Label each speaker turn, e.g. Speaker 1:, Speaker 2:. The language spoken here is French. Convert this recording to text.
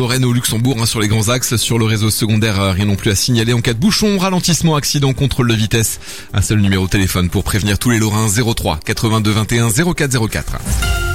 Speaker 1: Lorraine au Luxembourg, sur les grands axes. Sur le réseau secondaire, rien non plus à signaler en cas de bouchon, ralentissement, accident, contrôle de vitesse. Un seul numéro de téléphone pour prévenir tous les Lorrains, 03 82 21 04 04.